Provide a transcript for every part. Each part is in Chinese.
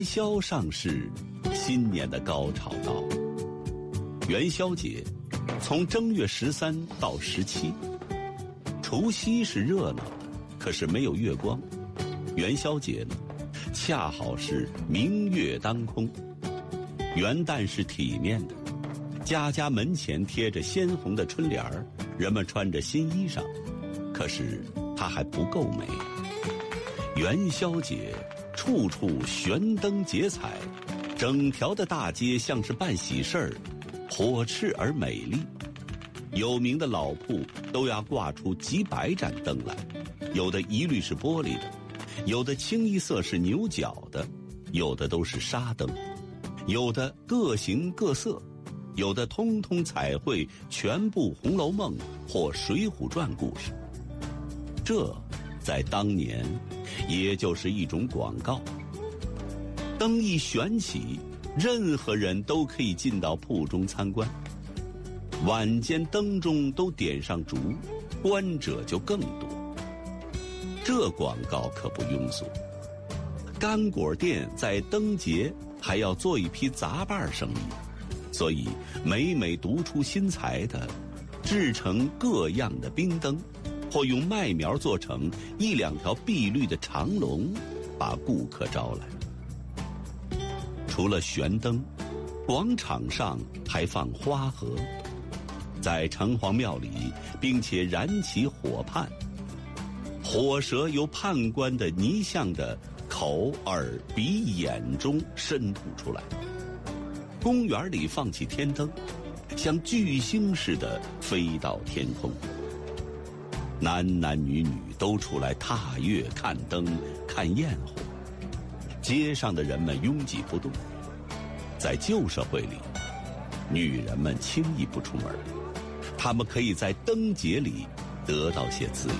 宵上市，新年的高潮到。元宵节从正月13到17，除夕是热闹的，可是没有月光。元宵节呢，恰好是明月当空。元旦是体面的，家家门前贴着鲜红的春联儿，人们穿着新衣裳。可是它还不够美。元宵节处处悬灯结彩，整条的大街像是办喜事儿，火炽而美丽。有名的老铺都要挂出几百盏灯来，有的一律是玻璃的，有的清一色是牛角的，有的都是纱灯，有的各形各色，有的通通彩绘全部《红楼梦》或《水浒传》故事。这在当年也就是一种广告。灯一悬起，任何人都可以进到铺中参观。晚间灯中都点上烛，观者就更多。这广告可不庸俗。干果店在灯节还要做一批杂拌生意，所以每每独出心裁的制成各样的冰灯，或用麦苗做成一两条碧绿的长龙，把顾客招来。除了悬灯，广场上还放花盒，在城隍庙里并且燃起火畔，火舌由判官的泥像的口耳鼻眼中渗吐出来。公园里放起天灯，像巨星似的飞到天空。男男女女都出来踏月看灯看焰火，街上的人们拥挤不动。在旧社会里，女人们轻易不出门，她们可以在灯节里得到些自由。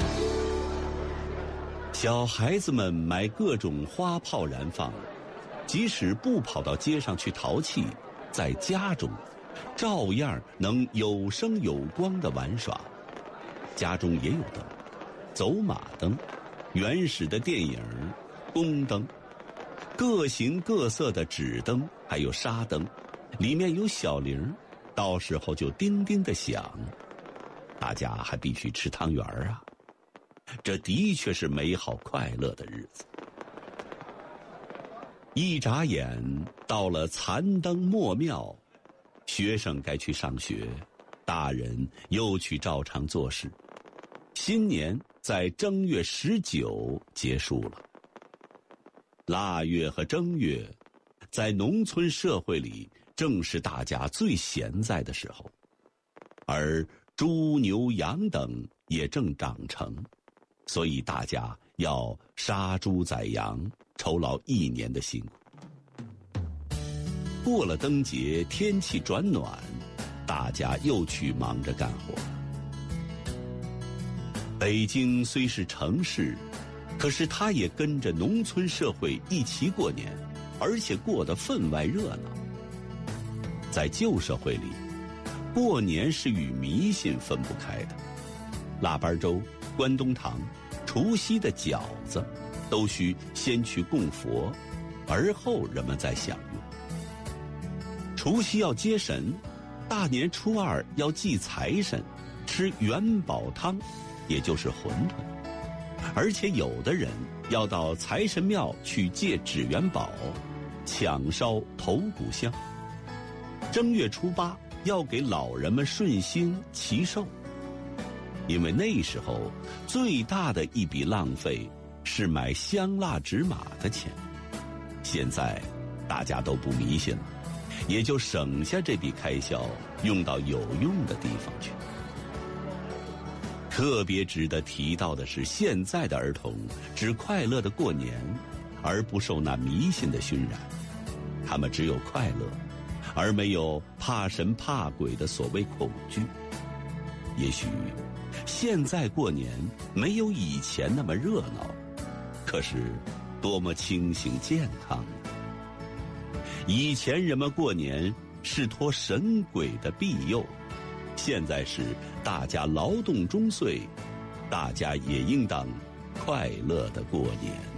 小孩子们买各种花炮燃放，即使不跑到街上去淘气，在家中照样能有声有光地玩耍。家中也有灯，走马灯，原始的电影，宫灯，各形各色的纸灯，还有纱灯，里面有小铃，到时候就叮叮地响。大家还必须吃汤圆啊，这的确是美好快乐的日子。一眨眼到了残灯末庙，学生该去上学，大人又去照常做事。新年在正月19结束了。腊月和正月在农村社会里正是大家最闲在的时候，而猪牛羊等也正长成，所以大家要杀猪宰羊，酬劳一年的辛苦。过了灯节，天气转暖，大家又去忙着干活。北京虽是城市，可是它也跟着农村社会一起过年，而且过得分外热闹。在旧社会里，过年是与迷信分不开的。腊八粥、关东糖、除夕的饺子，都需先去供佛，而后人们再享用。除夕要接神，大年初2要祭财神，吃元宝汤，也就是馄饨。而且有的人要到财神庙去借纸元宝，抢烧头骨香。正月初8要给老人们顺心祈寿，因为那时候最大的一笔浪费是买香蜡纸马的钱。现在大家都不迷信了，也就省下这笔开销，用到有用的地方去。特别值得提到的是，现在的儿童只快乐的过年，而不受那迷信的熏染。他们只有快乐，而没有怕神怕鬼的所谓恐惧。也许现在过年没有以前那么热闹，可是多么清醒健康。以前人们过年是托神鬼的庇佑，现在是大家劳动终岁，大家也应当快乐地过年。